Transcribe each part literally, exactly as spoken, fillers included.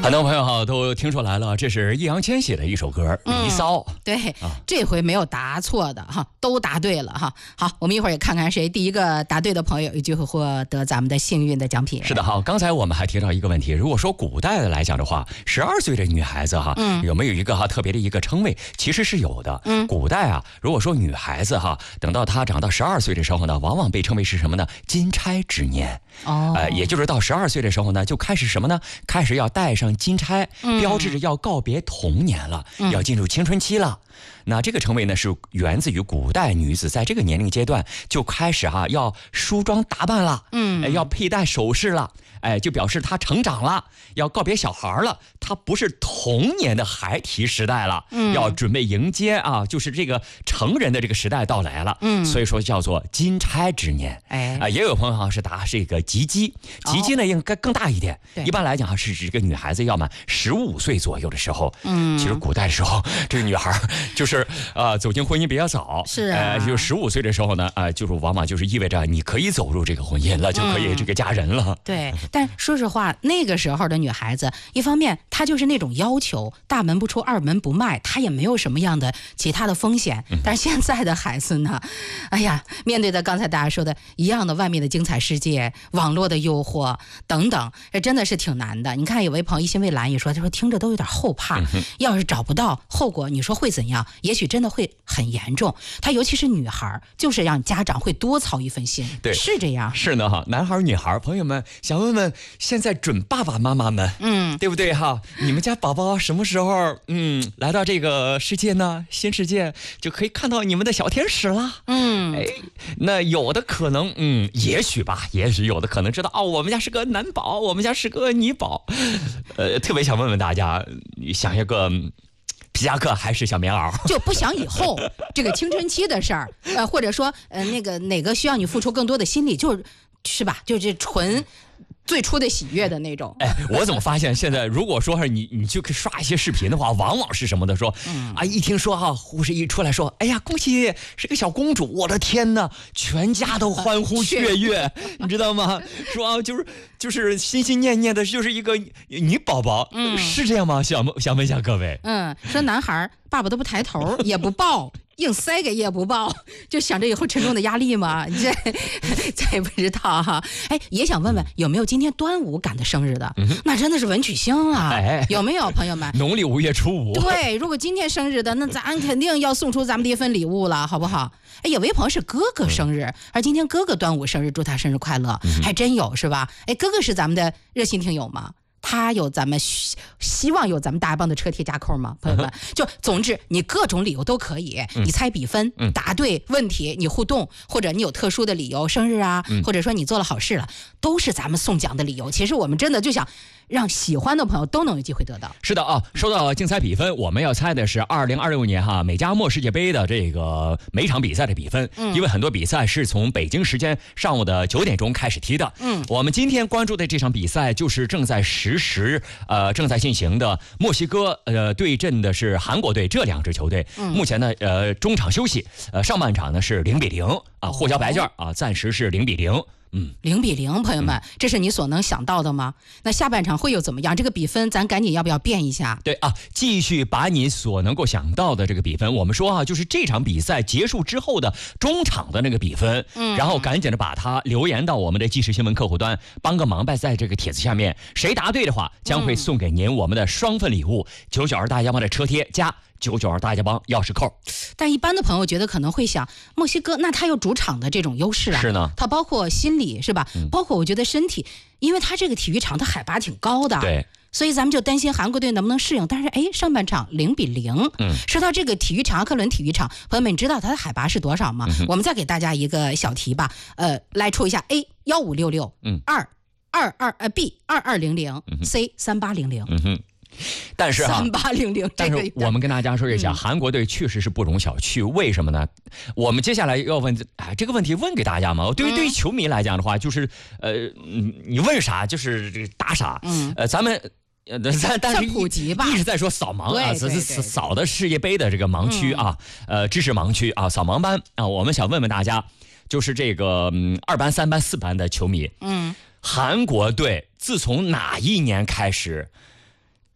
很多朋友哈都听出来了，这是易烊千玺的一首歌《离骚》。 嗯、对、啊，这回没有答错的哈，都答对了哈。好，我们一会儿也看看谁第一个答对的朋友就会获得咱们的幸运的奖品。 是的，好，刚才我们还提到一个问题，如果说古代的来讲的话，十二岁的女孩子哈，嗯、有没有一个哈特别的一个称谓？其实是有的。嗯，古代啊，如果说女孩子哈，等到她长到十二岁的时候呢，往往被称为是什么呢？金钗之年。哦，呃，也就是到十二岁的时候呢，就开始什么呢？开始要戴上金钗，嗯、标志着要告别童年了，嗯、要进入青春期了。那这个称谓呢，是源自于古代女子在这个年龄阶段就开始哈、啊、要梳妆打扮了，嗯，要佩戴首饰了，哎，就表示她成长了，要告别小孩了，她不是童年的孩提时代了，嗯，要准备迎接啊，就是这个成人的这个时代到来了，嗯，所以说叫做金钗之年，哎，啊，也有朋友哈是答这个及笄，及笄呢应该更大一点，哦、一般来讲哈是指这个女孩子要满十五岁左右的时候，嗯，其实古代的时候这个女孩就是啊、呃、走进婚姻比较早， 是啊， 呃，就十五岁的时候呢，啊、呃，就是往往就是意味着你可以走入这个婚姻了，就可以这个嫁人了。嗯、 对，但说实话，那个时候的女孩子，一方面她就是那种要求大门不出二门不迈，她也没有什么样的其他的风险。嗯、但是现在的孩子呢，哎呀，面对的刚才大家说的一样的外面的精彩世界、网络的诱惑等等，这真的是挺难的。你看，有位朋友一心未来也说，他说听着都有点后怕，嗯、要是找不到后果，你说会怎样？也许真的会很严重。她尤其是女孩，就是让家长会多操一份心。 对， 是这样。 是呢哈，男孩女孩，朋友们想问问，现在准爸爸妈妈们，嗯，对不对哈？你们家宝宝什么时候嗯来到这个世界呢？新世界就可以看到你们的小天使了。嗯，哎，那有的可能，嗯，也许吧，也许有的可能知道哦，我们家是个男宝，我们家是个女宝。呃，特别想问问大家，你想一个。皮夹克还是小棉袄， 就不想以后这个青春期的事儿，呃，或者说呃那个哪个需要你付出更多的心力，就是是吧？就是纯最初的喜悦的那种。 哎，我怎么发现现在如果说是你你去刷一些视频的话，往往是什么的说，嗯、啊，一听说哈、啊，护士一出来说，哎呀，恭喜是个小公主，我的天哪，全家都欢呼雀跃，你知道吗？说啊，就是就是心心念念的就是一个女宝宝，嗯，是这样吗？想想问一下各位， 嗯，说男孩爸爸都不抬头也不抱。硬塞给也不抱，就想着以后沉重的压力嘛，这这也不知道哈。哎，也想问问有没有今天端午赶的生日的？嗯、那真的是文曲星啊！哎、有没有朋友们？ 农历五月初五。 对，如果今天生日的，那咱肯定要送出咱们的一份礼物了，好不好？哎，有位朋友是哥哥生日，嗯、而今天哥哥端午生日，祝他生日快乐，嗯、还真有是吧？哎，哥哥是咱们的热心听友吗？他有咱们希望有咱们大家帮的车贴加扣吗？朋友们，就总之你各种理由都可以，你猜比分，嗯、答对问题，你互动，或者你有特殊的理由，生日啊，嗯、或者说你做了好事了，都是咱们送奖的理由。其实我们真的就想让喜欢的朋友都能有机会得到。 是的啊，说到竞猜比分，我们要猜的是二零二六年哈美加墨世界杯的这个每场比赛的比分，嗯、因为很多比赛是从北京时间上午的九点钟开始踢的。嗯，我们今天关注的这场比赛就是正在实时呃正在进行的墨西哥呃对阵的是韩国队，这两支球队，嗯、目前呢呃中场休息，呃上半场呢是零比零啊，获销白卷啊，暂时是零比零。嗯， 零比零，朋友们，这是你所能想到的吗？那下半场会有怎么样？这个比分咱赶紧要不要变一下？ 对啊，继续把你所能够想到的这个比分，我们说啊，就是这场比赛结束之后的中场的那个比分，嗯，然后赶紧的把它留言到我们的即时新闻客户端，帮个忙呗，在这个帖子下面，谁答对的话，将会送给您我们的双份礼物，九九二大家帮的车贴加九九二大家帮钥匙扣。 但一般的朋友觉得可能会想，墨西哥那他有主场的这种优势啊， 是呢， 它包括心理是吧？嗯、包括我觉得身体，因为它这个体育场它海拔挺高的， 对， 所以咱们就担心韩国队能不能适应。但是哎，上半场零比零，嗯，说到这个体育场，阿克伦体育场，朋友们，你知道它的海拔是多少吗？嗯、我们再给大家一个小题吧，呃，来出一下 A 幺五六六，嗯，二二二呃 B 二二零零 C 三八零零，嗯哼。 但是哈， 三八零零， 但是我们跟大家说一下，嗯、韩国队确实是不容小觑。为什么呢？我们接下来要问，哎，这个问题问给大家嘛。对于对于球迷来讲的话，就是呃，你问啥就是这个答啥。嗯，呃，咱们。呃，但但是普及吧， 一直在说扫盲啊，这是扫的世界杯的这个盲区啊，嗯、呃，知识盲区啊，扫盲班啊，我们想问问大家，就是这个嗯二班、三班、四班的球迷，嗯，韩国队自从哪一年开始？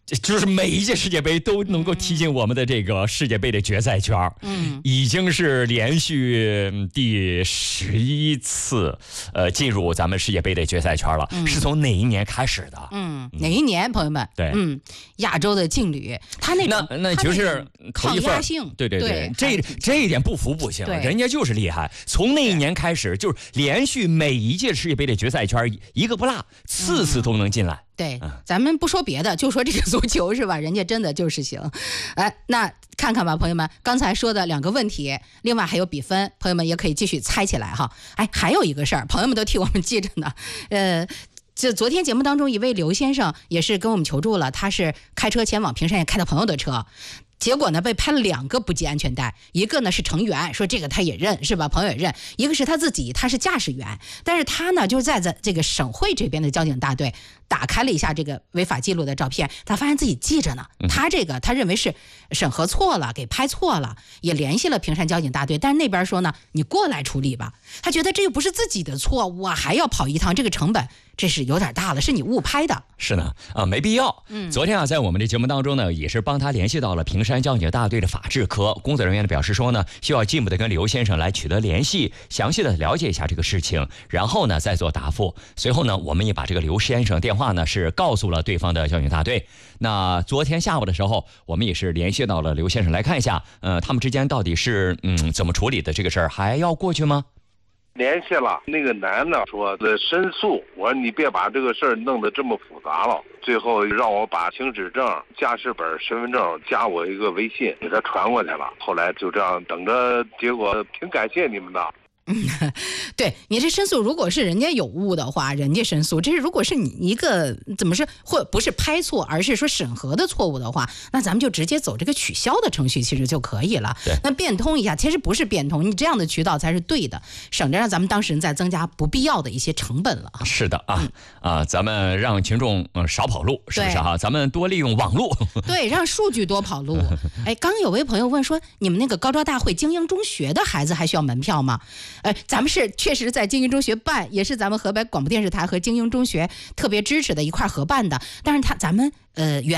就是每一届世界杯都能够踢进我们的这个世界杯的决赛圈，嗯，已经是连续第十一次，呃，进入咱们世界杯的决赛圈了。嗯、是从哪一年开始的？ 嗯，哪一年，朋友们？ 对， 嗯，亚洲的劲旅，他那那那就是抗压性， 对对对， 这这一点不服不行，人家就是厉害。从那一年开始，就是连续每一届世界杯的决赛圈一个不落，次次都能进来。 嗯对，咱们不说别的，就说这个足球是吧？人家真的就是行。哎，那看看吧，朋友们，刚才说的两个问题，另外还有比分，朋友们也可以继续猜起来哈。哎，还有一个事儿，朋友们都替我们记着呢。呃，这昨天节目当中，一位刘先生也是跟我们求助了，他是开车前往平山，也开他朋友的车。结果呢，被拍了两个不系安全带，一个呢是成员，说这个他也认是吧？朋友也认，一个是他自己，他是驾驶员，但是他呢就在在这个省会这边的交警大队打开了一下这个违法记录的照片，他发现自己记着呢，他这个他认为是审核错了，给拍错了，也联系了平山交警大队，但是那边说呢，你过来处理吧，他觉得这又不是自己的错，我还要跑一趟，这个成本这是有点大了，是你误拍的。 是呢，啊，没必要。嗯，昨天啊，在我们的节目当中呢，也是帮他联系到了平山交警大队的法制科工作人员呢，表示说呢，需要进一步的跟刘先生来取得联系，详细的了解一下这个事情，然后呢再做答复。随后呢，我们也把这个刘先生电话呢是告诉了对方的交警大队。那昨天下午的时候，我们也是联系到了刘先生来看一下，呃，他们之间到底是嗯怎么处理的这个事儿，还要过去吗？ 联系了那个男的说的申诉，我说你别把这个事儿弄得这么复杂了。最后让我把行驶证、驾驶本、身份证加我一个微信给他传过来了。后来就这样等着，结果挺感谢你们的。 嗯，对，你这申诉，如果是人家有误的话，人家申诉；这是如果是你一个怎么是或不是拍错，而是说审核的错误的话，那咱们就直接走这个取消的程序，其实就可以了。 对， 那变通一下，其实不是变通，你这样的渠道才是对的，省着让咱们当事人再增加不必要的一些成本了。 是的啊、嗯、啊，咱们让群众嗯少跑路，是不是哈、啊？咱们多利用网络， 对，让数据多跑路。哎，刚有位朋友问说，你们那个高招大会精英中学的孩子还需要门票吗？呃，咱们是确实在精英中学办，也是咱们河北广播电视台和精英中学特别支持的一块合办的。但是他咱们呃原